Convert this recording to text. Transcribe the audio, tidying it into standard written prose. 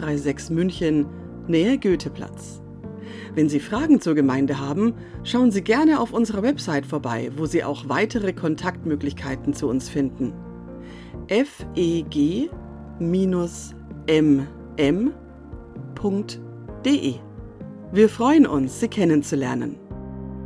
136 München, Nähe Goetheplatz. Wenn Sie Fragen zur Gemeinde haben, schauen Sie gerne auf unserer Website vorbei, wo Sie auch weitere Kontaktmöglichkeiten zu uns finden. feg-mm.de. Wir freuen uns, Sie kennenzulernen.